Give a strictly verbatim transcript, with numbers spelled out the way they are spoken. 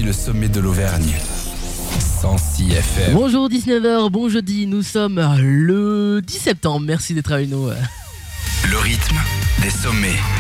depuis le sommet de l'Auvergne. cent six F M. Bonjour, dix-neuf heures, bon jeudi, nous sommes le dix septembre, merci d'être avec nous. Le rythme des sommets.